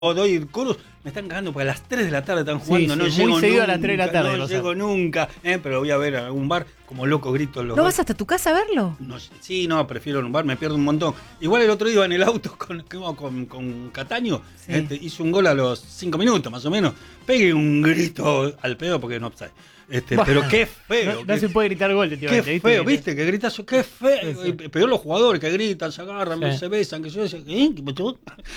doy Cruz, me están cagando porque a las 3 de la tarde están jugando, Sí, no sí, llego muy seguido nunca, a las 3 de la tarde, no llego nunca, pero voy a ver a algún bar, como loco grito en los ¿No bares. vas hasta tu casa a verlo? No, sí, no, prefiero en un bar, me pierdo un montón. Igual el otro día iba en el auto con Cataño, Sí. hizo un gol a los 5 minutos más o menos, pegué un grito al pedo porque no offside. Pero qué feo. No se puede gritar gol, tío. Qué feo, ¿viste? Que gritas, qué feo. Sí. Peor los jugadores que gritan, se agarran, Sí. se besan, que yo decía, ¿qué pasó?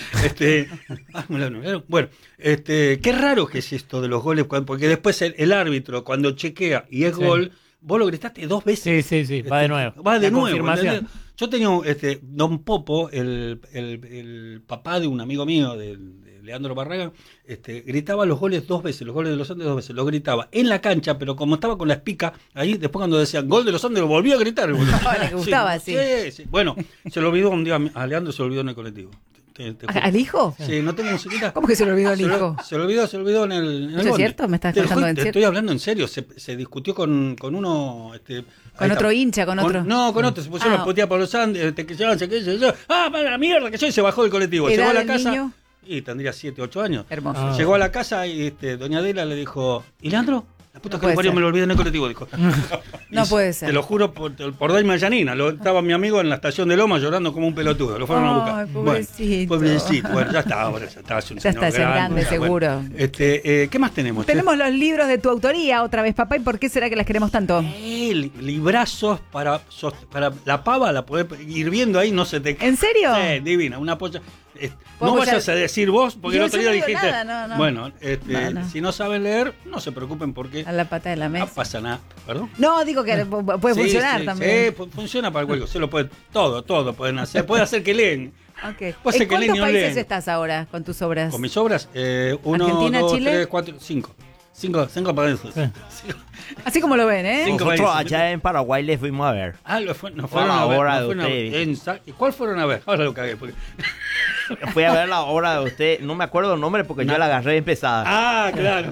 Bueno, qué raro que es esto de los goles, porque después el árbitro, cuando chequea y es Sí. gol, vos lo gritaste 2 veces. Sí, va de nuevo. Va de La nuevo. confirmación. ¿Entendés? Yo tenía Don Popo, el papá de un amigo mío, de Leandro Barraga, gritaba los goles 2 veces, los goles de los Andes 2 veces, lo gritaba en la cancha, pero como estaba con la espica ahí, después cuando decían gol de los Andes lo volvía a gritar. Le gustaba, sí. Sí. Bueno, se lo olvidó un día, a Leandro se lo olvidó en el colectivo. Te juro. ¿Al hijo? Sí, no tengo musiquita. ¿Cómo que se le olvidó al Se lo- hijo? Se lo olvidó en el ¿Eso es bondi. cierto? ¿Me estás Te contando ju- en te serio? estoy hablando en serio. Se discutió con uno. ¿Con otro hincha? ¿Con otro? No, con otro. Se pusieron a putear por los Andes. Que llevan, que yo. Para la mierda que soy. Se bajó del colectivo. ¿Edad Llegó a la del casa. niño? Y tendría 7, 8 años. Hermoso. Ah. Llegó a la casa y doña Adela le dijo: ¿Y Leandro? La puta No que lo puede parió, ser. me lo olvidé en el colectivo, dijo. No Y puede ser. Te lo juro por Daima Yanina. Estaba mi amigo en la estación de Loma llorando como un pelotudo. Lo fueron a buscar. Ay, pobrecito. Bueno, pobrecito. Bueno, ya está, ahora ya está. Es un Ya señor está, ya es grande, ya, seguro. bueno. ¿Qué más tenemos? Tenemos los libros de tu autoría otra vez, papá, ¿y por qué será que las queremos tanto? Librazos para la pava, la podés ir viendo ahí, no se te cae. ¿En serio? Sí, divina, una polla. ¿Puedo No vayas apoyar? a decir vos, porque el Yo otro no día digo dijiste. nada, no. Bueno, No. si no saben leer, no se preocupen porque A la pata de la no mesa. pasa nada. ¿Perdón? No, digo que puede Sí, funcionar sí, también. Sí, funciona para cualquier cosa. Todo pueden hacer. Puede hacer que leen. Okay. Puede ser ¿En que leen cuántos y no países leen. estás ahora con tus obras? Con mis obras, 1, Argentina, 2, Chile. 3, 4, 5. 5 países. Sí. Así como lo ven, ¿eh? Cinco Nosotros países. allá en Paraguay les fuimos a ver. Nos fueron la a ver. obra nos de fueron a ver. ustedes. ¿Y cuál fueron a ver? Ahora lo cagué. Porque... Fui a ver la obra de usted, no me acuerdo el nombre porque yo la agarré empezada. Ah, claro.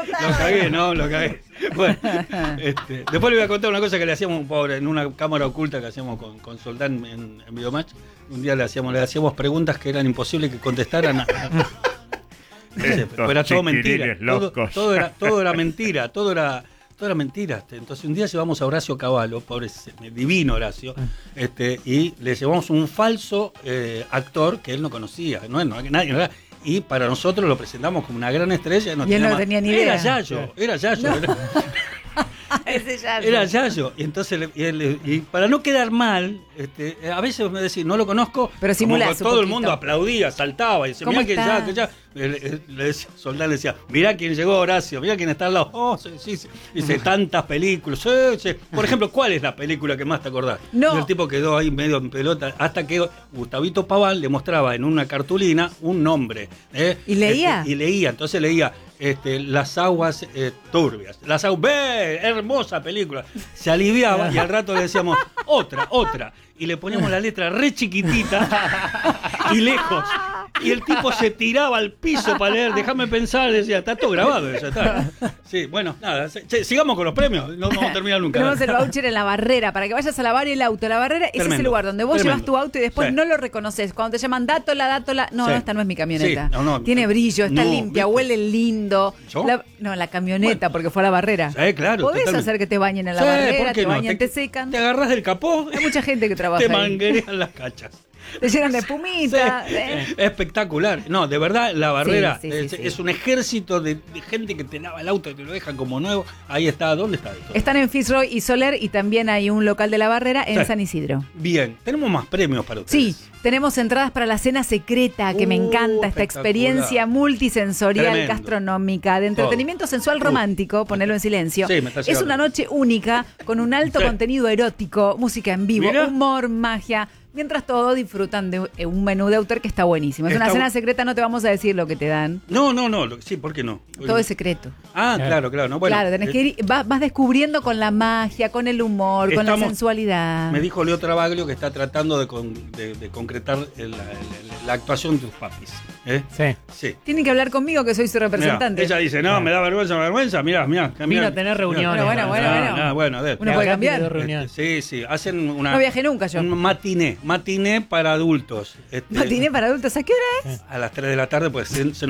Lo cagué. Bueno, después le voy a contar una cosa que le hacíamos en una cámara oculta que hacíamos con Soldán en Videomatch. Un día le hacíamos preguntas que eran imposibles que contestaran. Pero era todo mentira. Todo era mentira. Todo era mentira. Entonces un día llevamos a Horacio Cavallo, pobre divino Horacio, y le llevamos un falso actor que él no conocía. Nadie. Y para nosotros lo presentamos como una gran estrella. Y él no tenía ni idea. Era Yayo. Ese ya. Era Yayo. Y entonces, y para no quedar mal, a veces me decía, no lo conozco, Pero como simulás que un todo el poquito. mundo aplaudía, saltaba, y decía, ¿Cómo mirá que está? ya. Le decía, Soldán le decía, mirá quién llegó, Horacio, mirá quién está al lado. Oh, sí. Dice, tantas películas. Sí. Por ejemplo, ¿cuál es la película que más te acordás? No. Y el tipo quedó ahí medio en pelota, hasta que Gustavito Paván le mostraba en una cartulina un nombre. ¿Y leía? Y leía, entonces leía Las aguas turbias. Las aguas, ¡ve! Hermosa película. Se aliviaba y al rato le decíamos, otra. Y le poníamos la letra re chiquitita y lejos. Y el tipo se tiraba al piso para leer, déjame pensar, decía, está todo grabado eso, está. Sí, bueno, nada, sigamos con los premios, no vamos a terminar nunca. Tenemos el voucher en La Barrera para que vayas a lavar el auto. La Barrera ese es el Tremendo, lugar donde vos tremendo. llevas tu auto y después Sí. no lo reconoces. Cuando te llaman dátola. No, Sí. esta no es mi camioneta. Sí, no. Tiene brillo, está No, limpia, ¿viste? huele lindo. ¿Yo? La camioneta, Bueno. porque fue a La Barrera. Sí, claro. Podés totalmente. hacer que te bañen en La Sí, Barrera, ¿por qué te no? bañan, te secan. Te agarrás del capó, Hay mucha gente que trabaja te ahí. manguerean las cachas. Te llenan de Sí, espumita. espectacular. No, de verdad, La Barrera Sí, sí. es un ejército de gente que te lava el auto y te lo dejan como nuevo. Ahí está, ¿dónde está esto? Están en Fitzroy y Soler y también hay un local de La Barrera en Sí. San Isidro. Bien, tenemos más premios para ustedes. Sí, tenemos entradas para la cena secreta, que me encanta, esta espectacular. experiencia multisensorial, Tremendo. gastronómica, de entretenimiento sensual romántico, ponelo en silencio. Sí, me está Es llegando. una noche única, con un alto Sí. contenido erótico, música en vivo, Mirá. humor, magia, mientras todos disfrutan de un menú de autor que está buenísimo. Es una Está cena bu- secreta, no te vamos a decir lo que te dan. No, sí, ¿por qué no? Todo es secreto. Ah, claro. No, bueno, claro, tenés que ir, vas descubriendo con la magia, con el humor, con la Estamos- sensualidad. Me dijo Leo Travaglio que está tratando de concretar la actuación de tus papis. ¿Eh? Sí. Sí. Tienen que hablar conmigo que soy su Mirá, representante. ella dice, no, me da vergüenza. Mirá. Vino a tener reuniones. Bueno, Bueno, a ver. Uno puede cambiar. Sí, hacen una... No viajé nunca yo. Un matiné para adultos. Matiné para adultos, ¿a qué hora es? A las 3 de la tarde, pues se